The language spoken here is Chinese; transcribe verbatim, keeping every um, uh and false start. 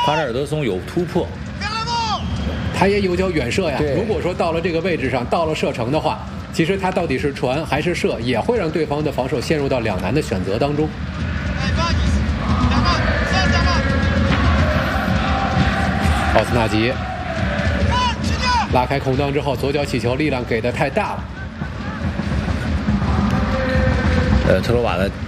卡扎尔德松有突破， 他也有脚远射呀。 对如果说到了这个位置上，到了射程的话，其实他到底是传还是射，也会让对方的防守陷入到两难的选择当中。奥斯纳吉拉开空当之后，左脚起球，力量给的太大了。 呃，特罗瓦的